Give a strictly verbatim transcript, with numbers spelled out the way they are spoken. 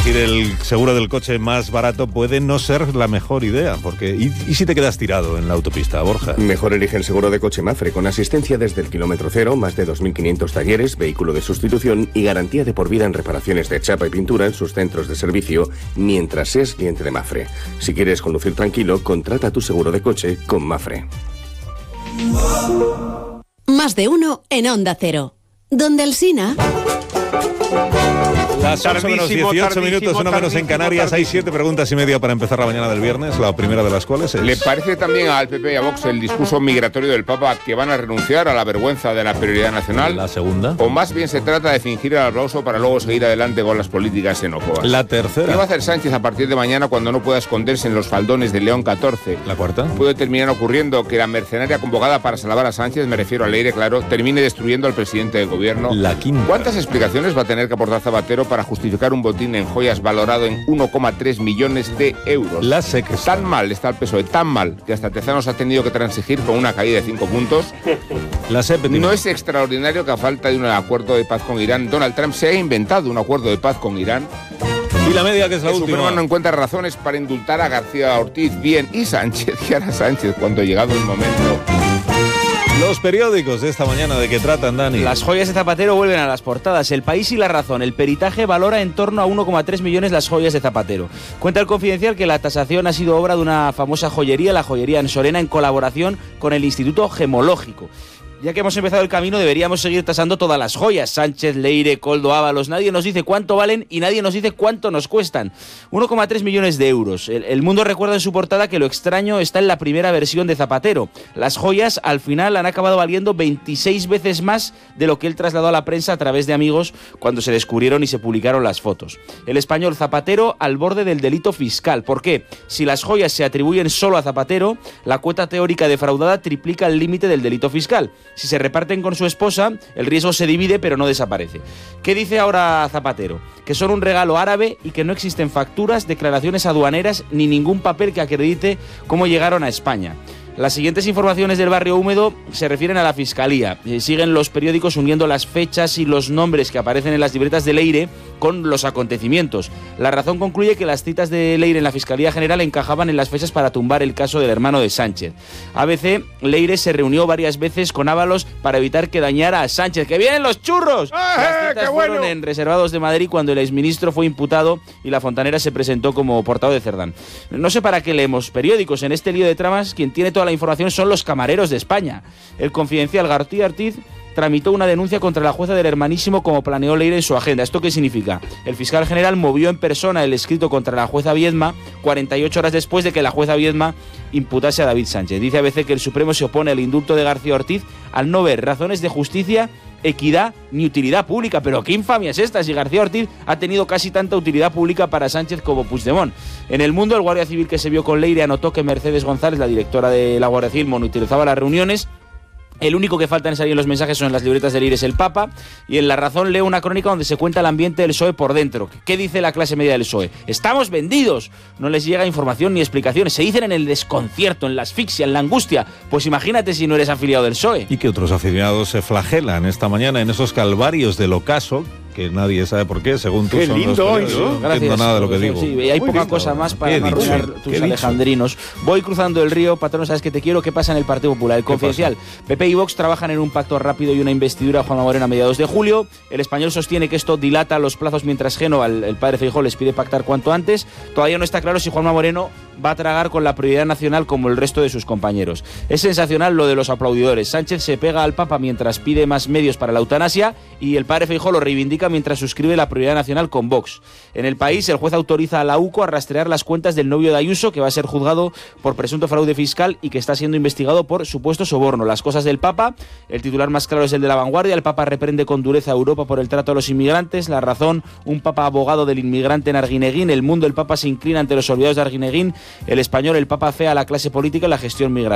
elegir el seguro del coche más barato puede no ser la mejor idea, porque ¿y, y si te quedas tirado en la autopista, Borja? Mejor elige el seguro de coche Mafre, con asistencia desde el kilómetro cero, más de dos mil quinientos talleres, vehículo de sustitución y garantía de por vida en reparaciones de chapa y pintura en sus centros de servicio, mientras seas cliente de Mafre. Si quieres conducir tranquilo, contrata tu seguro de coche con Mafre. Más de uno en Onda Cero. Donde Alsina. Las ocho menos dieciocho minutos, una menos en Canarias. Hay siete preguntas y media para empezar la mañana del viernes. La primera de las cuales es... ¿Le parece también al P P y a Vox el discurso migratorio del Papa que van a renunciar a la vergüenza de la prioridad nacional? La segunda. ¿O más bien se trata de fingir el aplauso para luego seguir adelante con las políticas xenófobas? La tercera. ¿Qué va a hacer Sánchez a partir de mañana cuando no pueda esconderse en los faldones de León catorce? La cuarta. Puede terminar ocurriendo que la mercenaria convocada para salvar a Sánchez, me refiero a Leire, claro, termine destruyendo al presidente del gobierno. La quinta. ¿Cuántas explicaciones va a tener que aportar Zapatero para justificar un botín en joyas valorado en uno coma tres millones de euros? La sexta. Tan mal está el P S O E, tan mal, que hasta Tezanos ha tenido que transigir con una caída de cinco puntos. La séptima. No es extraordinario que a falta de un acuerdo de paz con Irán, Donald Trump se haya inventado un acuerdo de paz con Irán. Y la media, que es la El última. Supremo no encuentra razones para indultar a García Ortiz. Bien, ¿y Sánchez? ¿Qué hará Sánchez cuando ha llegado el momento? Los periódicos de esta mañana, ¿de qué tratan, Dani? Las joyas de Zapatero vuelven a las portadas. El País y La Razón. El peritaje valora en torno a uno coma tres millones las joyas de Zapatero. Cuenta el Confidencial que la tasación ha sido obra de una famosa joyería, la joyería Ansorena, en colaboración con el Instituto Gemológico. Ya que hemos empezado el camino, deberíamos seguir tasando todas las joyas. Sánchez, Leire, Koldo, Ábalos. Nadie nos dice cuánto valen y nadie nos dice cuánto nos cuestan. uno coma tres millones de euros. El, el Mundo recuerda en su portada que lo extraño está en la primera versión de Zapatero. Las joyas al final han acabado valiendo veintiséis veces más de lo que él trasladó a la prensa a través de amigos cuando se descubrieron y se publicaron las fotos. El español Zapatero al borde del delito fiscal. ¿Por qué? Si las joyas se atribuyen solo a Zapatero, la cuota teórica defraudada triplica el límite del delito fiscal. Si se reparten con su esposa, el riesgo se divide pero no desaparece. ¿Qué dice ahora Zapatero? Que son un regalo árabe y que no existen facturas, declaraciones aduaneras ni ningún papel que acredite cómo llegaron a España. Las siguientes informaciones del barrio húmedo se refieren a la Fiscalía. Siguen los periódicos uniendo las fechas y los nombres que aparecen en las libretas de Leire con los acontecimientos. La Razón concluye que las citas de Leire en la Fiscalía General encajaban en las fechas para tumbar el caso del hermano de Sánchez. A B C, Leire se reunió varias veces con Ábalos para evitar que dañara a Sánchez. ¡Que vienen los churros! ¡Eh, Las citas qué fueron bueno! en Reservados de Madrid cuando el exministro fue imputado y la Fontanera se presentó como portavoz de Cerdán. No sé para qué leemos periódicos. En este lío de tramas, quien tiene toda la información son los camareros de España. El Confidencial, García Ortiz tramitó una denuncia contra la jueza del Hermanísimo como planeó Leire en su agenda. ¿Esto qué significa? El fiscal general movió en persona el escrito contra la jueza Viedma cuarenta y ocho horas después de que la jueza Viedma imputase a David Sánchez. Dice A B C que el Supremo se opone al indulto de García Ortiz al no ver razones de justicia, equidad ni utilidad pública. Pero qué infamia es esta si García Ortiz ha tenido casi tanta utilidad pública para Sánchez como Puigdemont. En El Mundo, el guardia civil que se vio con Leire anotó que Mercedes González, la directora de la Guardia Civil, monitorizaba las reuniones. El único que falta en salir en los mensajes son las libretas de Leire, es el Papa. Y en La Razón leo una crónica donde se cuenta el ambiente del P S O E por dentro. ¿Qué dice la clase media del P S O E? ¡Estamos vendidos! No les llega información ni explicaciones. Se dicen en el desconcierto, en la asfixia, en la angustia. Pues imagínate si no eres afiliado del P S O E. Y que otros afiliados se flagelan esta mañana en esos calvarios del ocaso, que nadie sabe por qué, según tú. Qué son lindo los hoy, periódicos. ¿no? No entiendo nada de lo que digo. Sí, y hay Muy poca lindo. cosa más para ¿Qué he dicho? arruinar ¿Qué tus he dicho? alejandrinos. Voy cruzando el río, patrón, sabes que te quiero. ¿Qué pasa en el Partido Popular? El Confidencial. P P y Vox trabajan en un pacto rápido y una investidura a Juanma Moreno a mediados de julio. El Español sostiene que esto dilata los plazos mientras Génova, el, el padre Feijóo, les pide pactar cuanto antes. Todavía no está claro si Juanma Moreno va a tragar con la prioridad nacional como el resto de sus compañeros. Es sensacional lo de los aplaudidores. Sánchez se pega al Papa mientras pide más medios para la eutanasia y el padre Feijóo lo reivindica mientras suscribe la prioridad nacional con Vox. En El País, el juez autoriza a la U C O a rastrear las cuentas del novio de Ayuso, que va a ser juzgado por presunto fraude fiscal y que está siendo investigado por supuesto soborno. Las cosas del Papa, el titular más claro es el de La Vanguardia. El Papa reprende con dureza a Europa por el trato a los inmigrantes. La Razón, un Papa abogado del inmigrante en Arguineguín. El Mundo, el Papa se inclina ante los olvidados de Arguineguín. El Español, el Papa fea a la clase política y la gestión migratoria.